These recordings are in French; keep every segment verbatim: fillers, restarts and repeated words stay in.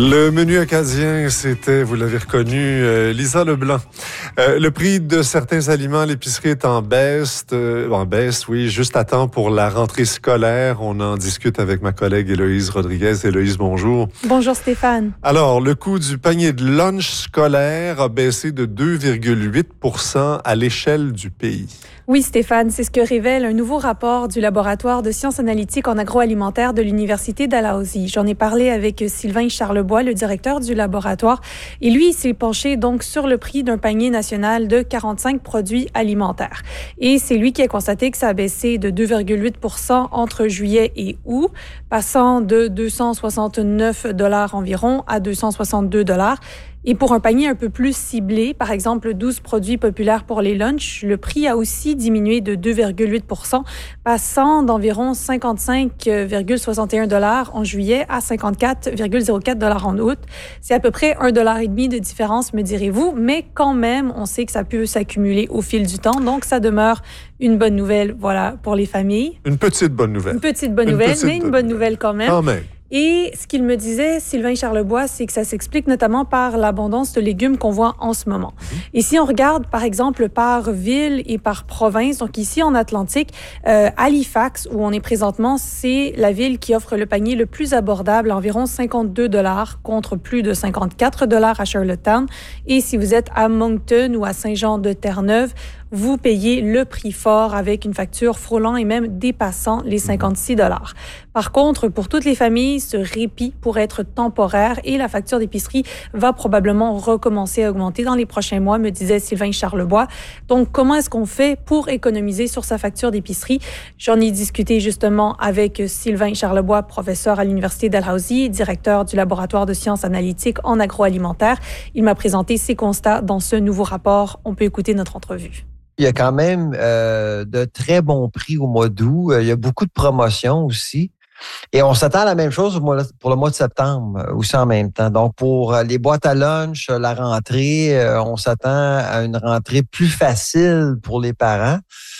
Le menu acadien, c'était, vous l'avez reconnu, euh, Lisa Leblanc. Euh, le prix de certains aliments à l'épicerie est en baisse, euh, en baisse, oui, juste à temps pour la rentrée scolaire. On en discute avec ma collègue Héloïse Rodriguez. Héloïse, bonjour. Bonjour Stéphane. Alors, le coût du panier de lunch scolaire a baissé de deux virgule huit pour cent à l'échelle du pays. Oui, Stéphane, c'est ce que révèle un nouveau rapport du laboratoire de sciences analytiques en agroalimentaire de l'Université Dalhousie. J'en ai parlé avec Sylvain Charlebois, le directeur du laboratoire, et lui, il s'est penché donc sur le prix d'un panier national de quarante-cinq produits alimentaires. Et c'est lui qui a constaté que ça a baissé de deux virgule huit pour cent entre juillet et août, passant de deux cent soixante-neuf dollars environ à deux cent soixante-deux dollars. Et pour un panier un peu plus ciblé, par exemple douze produits populaires pour les lunchs, le prix a aussi diminué de deux virgule huit pour cent, passant d'environ cinquante-cinq virgule soixante et un dollars en juillet à cinquante-quatre virgule zéro quatre dollars en août. C'est à peu près un dollar et demi de différence, me direz-vous, mais quand même, on sait que ça peut s'accumuler au fil du temps, donc ça demeure une bonne nouvelle, voilà, pour les familles. Une petite bonne nouvelle. Une petite bonne une nouvelle, petite mais une bonne nouvelle quand même. Quand même. Et ce qu'il me disait, Sylvain Charlebois, c'est que ça s'explique notamment par l'abondance de légumes qu'on voit en ce moment. Et si on regarde, par exemple, par ville et par province, donc ici en Atlantique, euh, Halifax, où on est présentement, c'est la ville qui offre le panier le plus abordable, environ cinquante-deux dollars contre plus de cinquante-quatre dollars à Charlottetown. Et si vous êtes à Moncton ou à Saint-Jean-de-Terre-Neuve, vous payez le prix fort avec une facture frôlant et même dépassant les cinquante-six dollars. Par contre, pour toutes les familles, ce répit pourrait être temporaire et la facture d'épicerie va probablement recommencer à augmenter dans les prochains mois, me disait Sylvain Charlebois. Donc, comment est-ce qu'on fait pour économiser sur sa facture d'épicerie? J'en ai discuté justement avec Sylvain Charlebois, professeur à l'Université Dalhousie, directeur du laboratoire de sciences analytiques en agroalimentaire. Il m'a présenté ses constats dans ce nouveau rapport. On peut écouter notre entrevue. Il y a quand même euh, de très bons prix au mois d'août. Il y a beaucoup de promotions aussi. Et on s'attend à la même chose pour le mois de septembre, aussi en même temps. Donc, pour les boîtes à lunch, la rentrée, on s'attend à une rentrée plus facile pour les parents.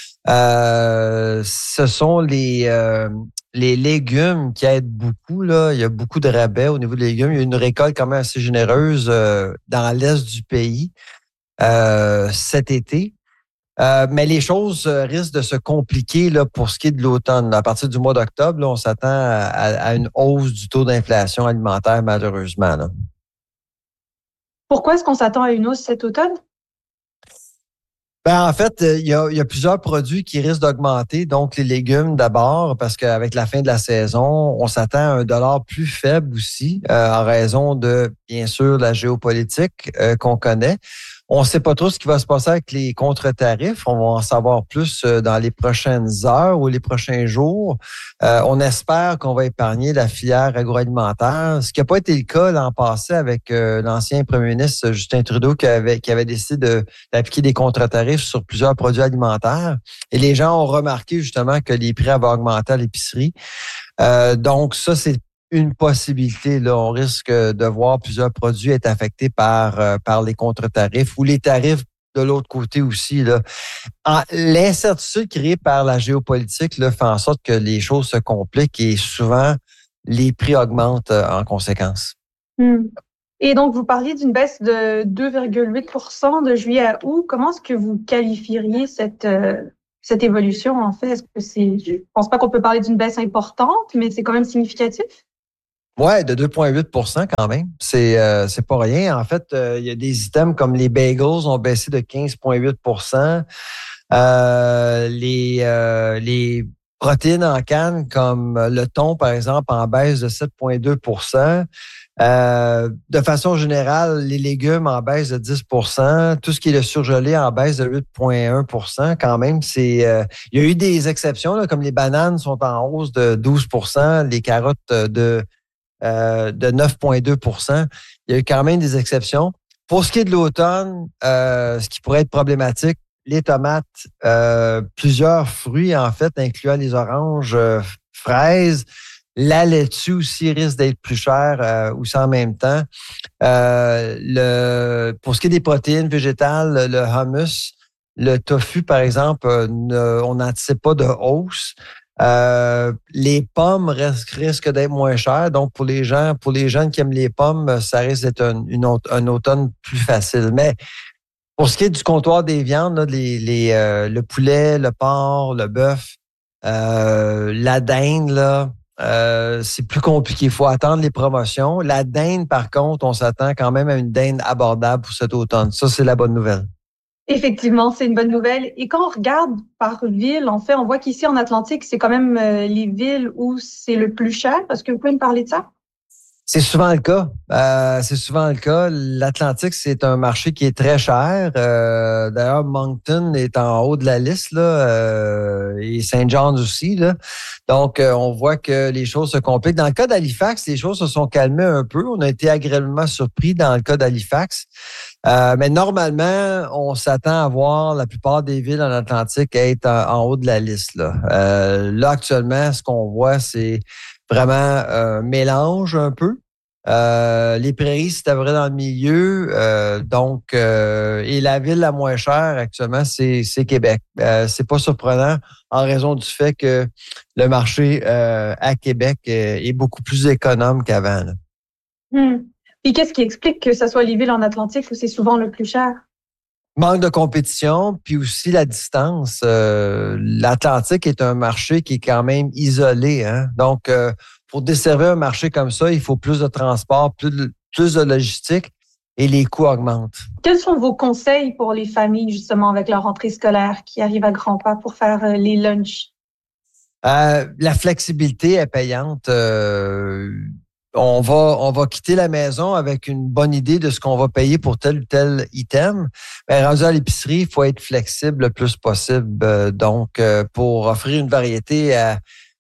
Euh, ce sont les, euh, les légumes qui aident beaucoup, là. Il y a beaucoup de rabais au niveau des légumes. Il y a une récolte quand même assez généreuse euh, dans l'est du pays euh, cet été. Euh, mais les choses euh, risquent de se compliquer là, pour ce qui est de l'automne. À partir du mois d'octobre, là, on s'attend à, à une hausse du taux d'inflation alimentaire, malheureusement. Là. Pourquoi est-ce qu'on s'attend à une hausse cet automne? Ben, en fait, il y a, il y a plusieurs produits qui risquent d'augmenter. Donc, les légumes d'abord, parce qu'avec la fin de la saison, on s'attend à un dollar plus faible aussi, euh, en raison de, bien sûr, la géopolitique euh, qu'on connaît. On ne sait pas trop ce qui va se passer avec les contre-tarifs. On va en savoir plus dans les prochaines heures ou les prochains jours. Euh, on espère qu'on va épargner la filière agroalimentaire, ce qui n'a pas été le cas l'an passé avec euh, l'ancien premier ministre Justin Trudeau qui avait, qui avait décidé de, d'appliquer des contre-tarifs sur plusieurs produits alimentaires. Et les gens ont remarqué justement que les prix avaient augmenté à l'épicerie. Euh, donc ça, c'est une possibilité. Là, on risque de voir plusieurs produits être affectés par, euh, par les contre-tarifs ou les tarifs de l'autre côté aussi. Là. En, l'incertitude créée par la géopolitique là, fait en sorte que les choses se compliquent et souvent, les prix augmentent euh, en conséquence. Mmh. Et donc, vous parliez d'une baisse de deux virgule huit pour cent de juillet à août. Comment est-ce que vous qualifieriez cette... Euh cette évolution, en fait? Est-ce que c'est... Je pense pas qu'on peut parler d'une baisse importante, mais c'est quand même significatif? Ouais, de deux virgule huit pour cent quand même. C'est euh, c'est pas rien. En fait, euh, il y a des items comme les bagels ont baissé de quinze virgule huit pour cent. Euh, les, euh, les protéines en canne, comme le thon, par exemple, en baisse de sept virgule deux pour cent. Euh, de façon générale, les légumes en baisse de dix pour cent, tout ce qui est le surgelé en baisse de huit virgule un pour cent quand même. C'est, euh, il y a eu des exceptions, là, comme les bananes sont en hausse de douze pour cent, les carottes de, euh, de neuf virgule deux pour cent. Il y a eu quand même des exceptions. Pour ce qui est de l'automne, euh, ce qui pourrait être problématique, les tomates, euh, plusieurs fruits en fait, incluant les oranges, euh, fraises. La laitue aussi risque d'être plus chère euh, aussi en même temps. Euh, le, pour ce qui est des protéines végétales, le hummus, le tofu, par exemple, euh, ne, on n'anticipe pas de hausse. Euh, les pommes risquent, risquent d'être moins chères. Donc, pour les gens, pour les jeunes qui aiment les pommes, ça risque d'être un, une, un automne plus facile. Mais pour ce qui est du comptoir des viandes, là, les, les, euh, le poulet, le porc, le bœuf, euh, la dinde, là, euh, c'est plus compliqué. Il faut attendre les promotions. La dinde, par contre, on s'attend quand même à une dinde abordable pour cet automne. Ça, c'est la bonne nouvelle. Effectivement, c'est une bonne nouvelle. Et quand on regarde par ville, en fait, on voit qu'ici en Atlantique, c'est quand même euh, les villes où c'est le plus cher. Est-ce que vous pouvez me parler de ça? C'est souvent le cas. Euh, c'est souvent le cas. L'Atlantique, c'est un marché qui est très cher. Euh, d'ailleurs, Moncton est en haut de la liste, là, euh, et Saint John's aussi, là. Donc, euh, on voit que les choses se compliquent. Dans le cas d'Halifax, les choses se sont calmées un peu. On a été agréablement surpris dans le cas d'Halifax. Euh, mais normalement, on s'attend à voir la plupart des villes en Atlantique être en, en haut de la liste, là. Euh, là, actuellement, ce qu'on voit, c'est vraiment un mélange un peu. Euh, les prairies, c'était vrai dans le milieu. Euh, donc, euh, et la ville la moins chère actuellement, c'est, c'est Québec. Euh, c'est pas surprenant en raison du fait que le marché euh, à Québec est, est beaucoup plus économe qu'avant. Là. Hmm. Puis qu'est-ce qui explique que ce soit les villes en Atlantique où c'est souvent le plus cher? Manque de compétition, puis aussi la distance. Euh, L'Atlantique est un marché qui est quand même isolé, hein? Donc, euh, pour desservir un marché comme ça, il faut plus de transport, plus de, plus de logistique et les coûts augmentent. Quels sont vos conseils pour les familles, justement, avec leur rentrée scolaire qui arrive à grands pas pour faire euh, les lunchs? Euh, la flexibilité est payante. Euh, On va, on va quitter la maison avec une bonne idée de ce qu'on va payer pour tel ou tel item. Mais rendu à l'épicerie, il faut être flexible le plus possible. Donc, pour offrir une variété à,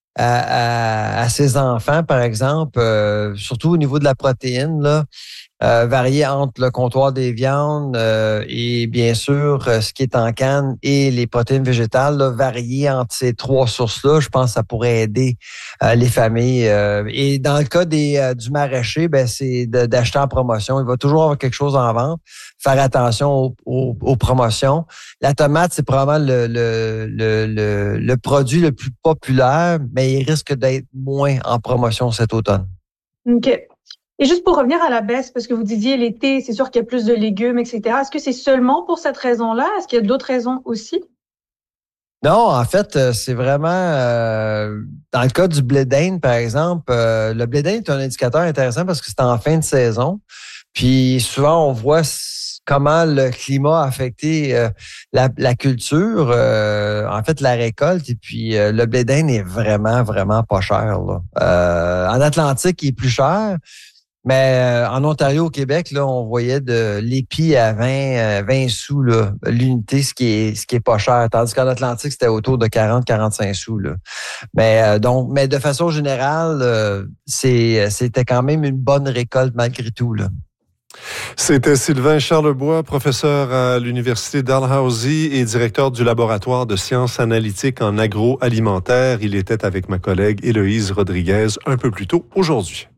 à, à, à ses enfants, par exemple, euh, surtout au niveau de la protéine, là, euh, varier entre le comptoir des viandes euh, et bien sûr euh, ce qui est en canne et les protéines végétales, là, varier entre ces trois sources-là, je pense que ça pourrait aider euh, les familles. Euh, et dans le cas des euh, du maraîcher, ben c'est de, d'acheter en promotion. Il va toujours avoir quelque chose en vente. Faire attention aux, aux, aux promotions. La tomate, c'est probablement le, le, le, le, le produit le plus populaire, mais il risque d'être moins en promotion cet automne. OK. Et juste pour revenir à la baisse, parce que vous disiez l'été, c'est sûr qu'il y a plus de légumes, et cetera. Est-ce que c'est seulement pour cette raison-là? Est-ce qu'il y a d'autres raisons aussi? Non, en fait, c'est vraiment euh, dans le cas du blé d'Inde, par exemple, euh, le blé d'Inde est un indicateur intéressant parce que c'est en fin de saison. Puis souvent, on voit comment le climat a affecté euh, la, la culture, euh, en fait, la récolte. Et puis, euh, le blé d'Inde est vraiment, vraiment pas cher, là. Euh, en Atlantique, il est plus cher. Mais euh, en Ontario, au Québec, là, on voyait de l'épi à vingt, vingt sous là, l'unité, ce qui est ce qui est pas cher. Tandis qu'en Atlantique, c'était autour de quarante à quarante-cinq sous. Là. Mais euh, donc, mais de façon générale, euh, c'est c'était quand même une bonne récolte malgré tout. Là. C'était Sylvain Charlebois, professeur à l'Université Dalhousie et directeur du laboratoire de sciences analytiques en agroalimentaire. Il était avec ma collègue Héloïse Rodriguez un peu plus tôt aujourd'hui.